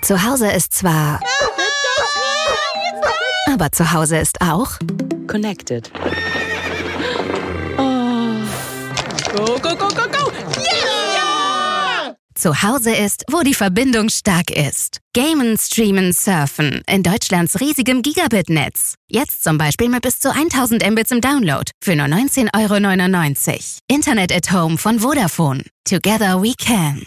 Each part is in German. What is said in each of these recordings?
Zu Hause ist zwar... Aber zu Hause ist auch... Connected. Go, go, go, go, go! Yeah! Zu Hause ist, wo die Verbindung stark ist. Gamen, streamen, surfen. In Deutschlands riesigem Gigabit-Netz. Jetzt zum Beispiel mit bis zu 1000 Mbits im Download. Für nur 19,99 €. Internet at Home von Vodafone. Together we can.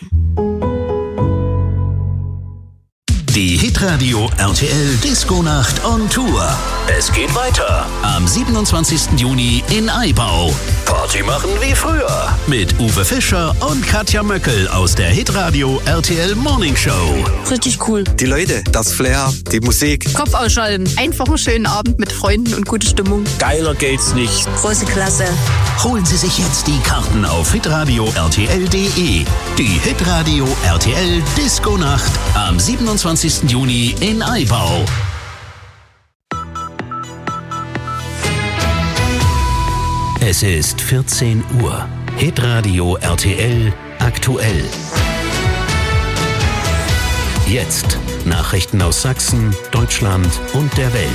Die Hitradio RTL Disco-Nacht on Tour. Es geht weiter am 27. Juni in Aibau. Party machen wie früher mit Uwe Fischer und Katja Möckel aus der Hitradio RTL Morning Show. Richtig cool. Die Leute, das Flair, die Musik. Kopf ausschalten. Einfach einen schönen Abend mit Freunden und gute Stimmung. Geiler geht's nicht. Große Klasse. Holen Sie sich jetzt die Karten auf hitradio rtl.de. Die Hitradio RTL Disco-Nacht am 27. Juni in Aibau. Es ist 14 Uhr. Hitradio RTL aktuell. Jetzt Nachrichten aus Sachsen, Deutschland und der Welt.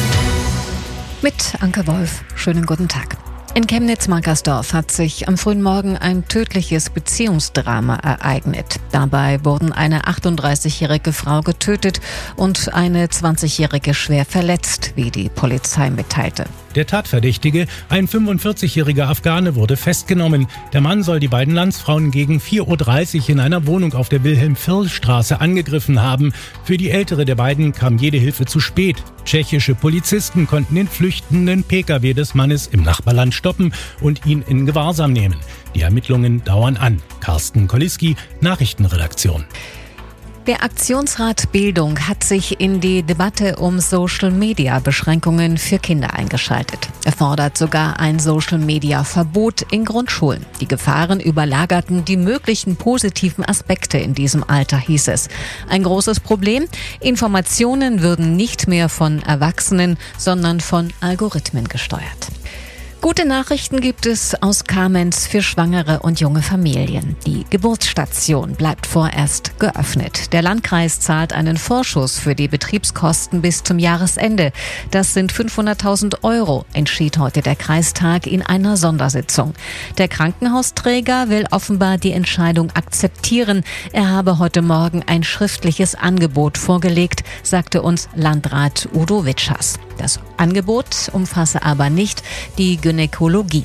Mit Anke Wolf. Schönen guten Tag. In Chemnitz-Markersdorf hat sich am frühen Morgen ein tödliches Beziehungsdrama ereignet. Dabei wurden eine 38-jährige Frau getötet und eine 20-jährige schwer verletzt, wie die Polizei mitteilte. Der Tatverdächtige, ein 45-jähriger Afghane, wurde festgenommen. Der Mann soll die beiden Landsfrauen gegen 4:30 Uhr in einer Wohnung auf der Wilhelm-Virl-Straße angegriffen haben. Für die ältere der beiden kam jede Hilfe zu spät. Tschechische Polizisten konnten den flüchtenden Pkw des Mannes im Nachbarland stoppen und ihn in Gewahrsam nehmen. Die Ermittlungen dauern an. Carsten Koliski, Nachrichtenredaktion. Der Aktionsrat Bildung hat sich in die Debatte um Social-Media-Beschränkungen für Kinder eingeschaltet. Er fordert sogar ein Social-Media-Verbot in Grundschulen. Die Gefahren überlagerten die möglichen positiven Aspekte in diesem Alter, hieß es. Ein großes Problem: Informationen würden nicht mehr von Erwachsenen, sondern von Algorithmen gesteuert. Gute Nachrichten gibt es aus Kamenz für schwangere und junge Familien. Die Geburtsstation bleibt vorerst geöffnet. Der Landkreis zahlt einen Vorschuss für die Betriebskosten bis zum Jahresende. Das sind 500.000 €, entschied heute der Kreistag in einer Sondersitzung. Der Krankenhausträger will offenbar die Entscheidung akzeptieren. Er habe heute Morgen ein schriftliches Angebot vorgelegt, sagte uns Landrat Udo Witschers. Das Angebot umfasse aber nicht die Gynäkologie.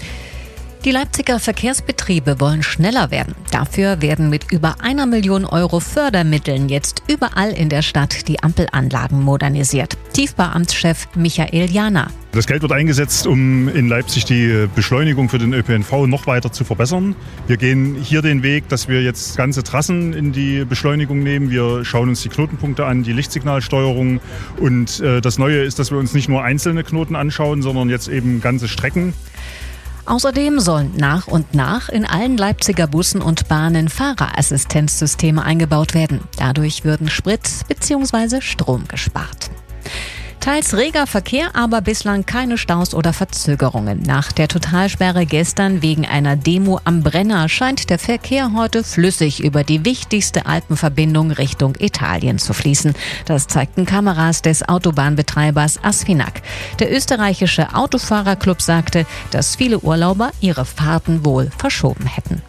Die Leipziger Verkehrsbetriebe wollen schneller werden. Dafür werden mit über 1 Million € Fördermitteln jetzt überall in der Stadt die Ampelanlagen modernisiert. Tiefbauamtschef Michael Jana. Das Geld wird eingesetzt, um in Leipzig die Beschleunigung für den ÖPNV noch weiter zu verbessern. Wir gehen hier den Weg, dass wir jetzt ganze Trassen in die Beschleunigung nehmen. Wir schauen uns die Knotenpunkte an, die Lichtsignalsteuerung. Und das Neue ist, dass wir uns nicht nur einzelne Knoten anschauen, sondern jetzt eben ganze Strecken. Außerdem sollen nach und nach in allen Leipziger Bussen und Bahnen Fahrerassistenzsysteme eingebaut werden. Dadurch würden Sprit bzw. Strom gespart. Teils reger Verkehr, aber bislang keine Staus oder Verzögerungen. Nach der Totalsperre gestern wegen einer Demo am Brenner scheint der Verkehr heute flüssig über die wichtigste Alpenverbindung Richtung Italien zu fließen. Das zeigten Kameras des Autobahnbetreibers Asfinag. Der österreichische Autofahrerclub sagte, dass viele Urlauber ihre Fahrten wohl verschoben hätten.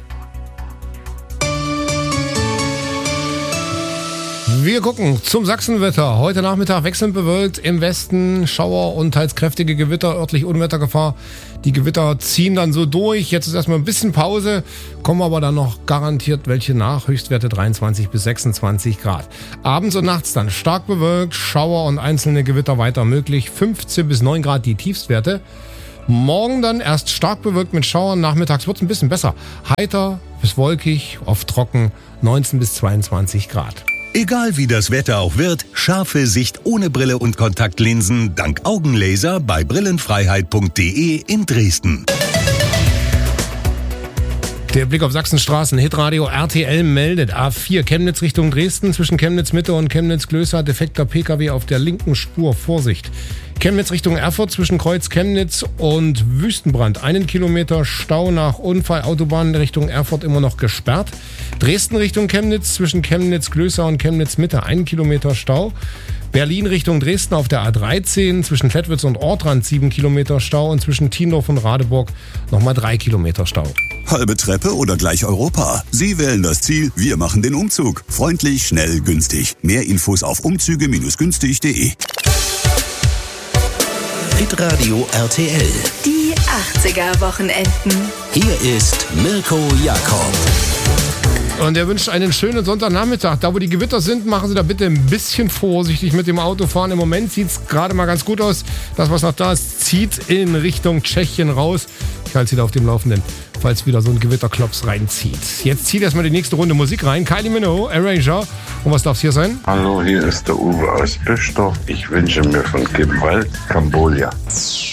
Wir gucken zum Sachsenwetter. Heute Nachmittag wechselnd bewölkt, im Westen Schauer und teils kräftige Gewitter, örtlich Unwettergefahr. Die Gewitter ziehen dann so durch. Jetzt ist erstmal ein bisschen Pause, kommen aber dann noch garantiert welche nach. Höchstwerte 23 bis 26 Grad. Abends und nachts dann stark bewölkt, Schauer und einzelne Gewitter weiter möglich. 15 bis 9 Grad die Tiefstwerte. Morgen dann erst stark bewölkt mit Schauern, nachmittags wird es ein bisschen besser. Heiter bis wolkig, oft trocken, 19 bis 22 Grad. Egal wie das Wetter auch wird, scharfe Sicht ohne Brille und Kontaktlinsen dank Augenlaser bei brillenfreiheit.de in Dresden. Der Blick auf Sachsenstraßen, Hitradio RTL meldet A4 Chemnitz Richtung Dresden, zwischen Chemnitz Mitte und Chemnitz Glößer, defekter PKW auf der linken Spur, Vorsicht. Chemnitz Richtung Erfurt, zwischen Kreuz Chemnitz und Wüstenbrand, 1 Kilometer Stau nach Unfall, Autobahn Richtung Erfurt immer noch gesperrt. Dresden Richtung Chemnitz, zwischen Chemnitz Glößer und Chemnitz Mitte, 1 Kilometer Stau. Berlin Richtung Dresden auf der A13, zwischen Klettwitz und Ortrand 7 Kilometer Stau und zwischen Tiendorf und Radeburg nochmal 3 Kilometer Stau. Halbe Treppe oder gleich Europa? Sie wählen das Ziel, wir machen den Umzug. Freundlich, schnell, günstig. Mehr Infos auf umzüge-günstig.de. Hitradio RTL. Die 80er-Wochenenden. Hier ist Mirko Jakob. Und er wünscht einen schönen Sonntagnachmittag. Da, wo die Gewitter sind, machen Sie da bitte ein bisschen vorsichtig mit dem Autofahren. Im Moment sieht es gerade mal ganz gut aus. Das, was noch da ist, zieht in Richtung Tschechien raus. Ich halte Sie da auf dem Laufenden, falls wieder so ein Gewitterklops reinzieht. Jetzt zieht erstmal die nächste Runde Musik rein. Kylie Minogue, Arranger. Und was darf es hier sein? Hallo, hier ist der Uwe aus Bischdorf. Ich wünsche mir von Gewalt Cambodia.